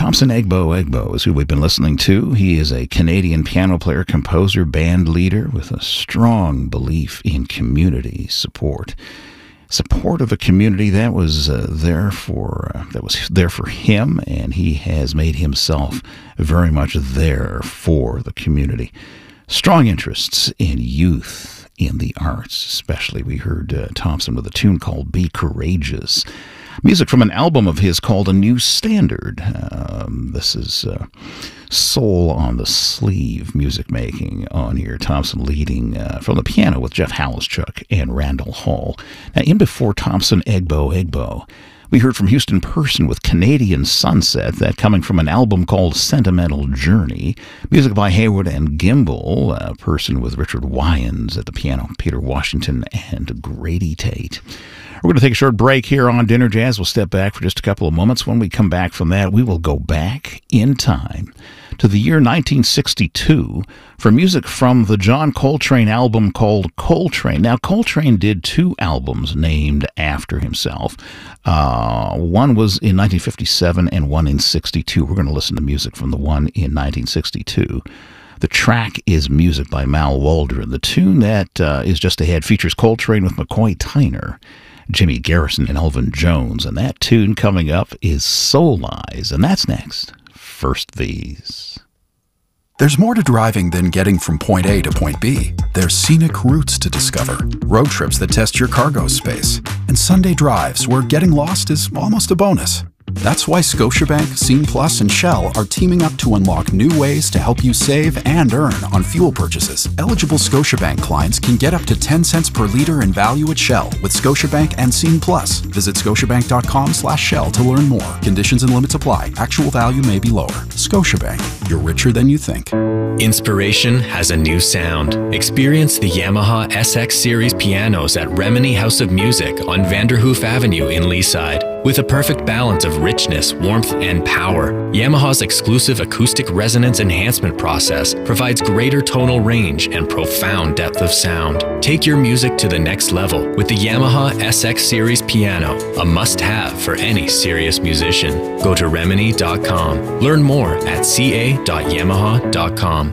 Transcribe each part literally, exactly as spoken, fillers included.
Thompson Egbo Egbo is who we've been listening to. He is a Canadian piano player, composer, band leader with a strong belief in community support. Support of a community that was uh, there for uh, that was there for him, and he has made himself very much there for the community. Strong interests in youth, in the arts, especially. We heard uh, Thompson with a tune called "Be Courageous." Music from an album of his called A New Standard. Um, this is uh, Soul on the Sleeve music making on here. Thompson leading uh, from the piano with Jeff Halischuk and Randall Hall. Now, in before Thompson Egbo Egbo, we heard from Houston Person with Canadian Sunset, that coming from an album called Sentimental Journey. Music by Hayward and Gimbel, a Person with Richard Wyans at the piano, Peter Washington, and Grady Tate. We're going to take a short break here on Dinner Jazz. We'll step back for just a couple of moments. When we come back from that, we will go back in time to the year nineteen sixty-two for music from the John Coltrane album called Coltrane. Now, Coltrane did two albums named after himself. Uh, one was in nineteen fifty-seven and one in sixty-two. We're going to listen to music from the one in nineteen sixty-two. The track is music by Mal Waldron. The tune that uh, is just ahead features Coltrane with McCoy Tyner, Jimmy Garrison, and Elvin Jones. And that tune coming up is Soul Eyes. And that's next. First These. There's more to driving than getting from point A to point B. There's scenic routes to discover, road trips that test your cargo space, and Sunday drives where getting lost is almost a bonus. That's why Scotiabank, Scene Plus, and Shell are teaming up to unlock new ways to help you save and earn on fuel purchases. Eligible Scotiabank clients can get up to ten cents per liter in value at Shell with Scotiabank and Scene Plus. Visit scotiabank.com slash Shell to learn more. Conditions and limits apply. Actual value may be lower. Scotiabank. You're richer than you think. Inspiration has a new sound. Experience the Yamaha S X Series pianos at Remini House of Music on Vanderhoof Avenue in Leaside. With a perfect balance of richness, warmth, and power, Yamaha's exclusive acoustic resonance enhancement process provides greater tonal range and profound depth of sound. Take your music to the next level with the Yamaha S X Series piano, a must-have for any serious musician. Go to remini dot com. Learn more at c a dot yamaha dot com.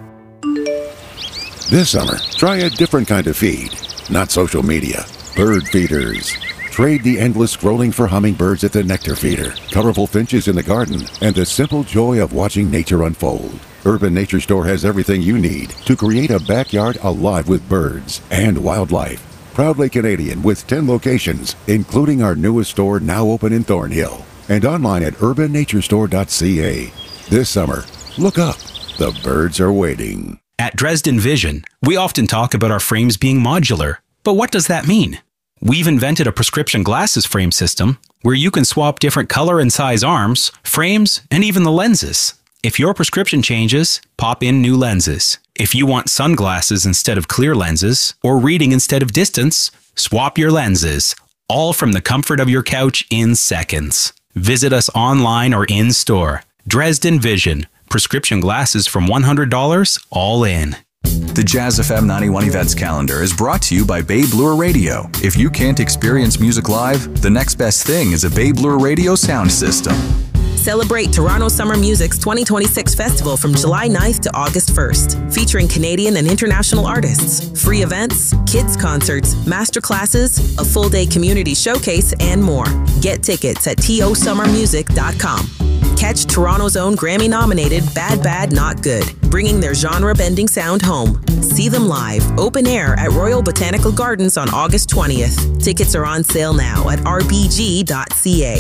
This summer, try a different kind of feed. Not social media. Bird feeders. Trade the endless scrolling for hummingbirds at the nectar feeder, colorful finches in the garden, and the simple joy of watching nature unfold. Urban Nature Store has everything you need to create a backyard alive with birds and wildlife. Proudly Canadian with ten locations, including our newest store now open in Thornhill, and online at urban nature store dot c a. This summer, look up. The birds are waiting. At Dresden Vision, we often talk about our frames being modular. But what does that mean? We've invented a prescription glasses frame system where you can swap different color and size arms, frames, and even the lenses. If your prescription changes, pop in new lenses. If you want sunglasses instead of clear lenses, or reading instead of distance, swap your lenses, all from the comfort of your couch in seconds. Visit us online or in-store. Dresden Vision. Prescription glasses from one hundred dollars, all in. The Jazz F M ninety-one Events Calendar is brought to you by Bay Bloor Radio. If you can't experience music live, the next best thing is a Bay Bloor Radio sound system. Celebrate Toronto Summer Music's twenty twenty-six festival from July ninth to August first, featuring Canadian and international artists, free events, kids concerts, master classes, a full-day community showcase, and more. Get tickets at t o summer music dot com. Catch Toronto's own Grammy-nominated Bad Bad Not Good, bringing their genre-bending sound home. See them live, open air at Royal Botanical Gardens on August twentieth. Tickets are on sale now at r b g dot c a.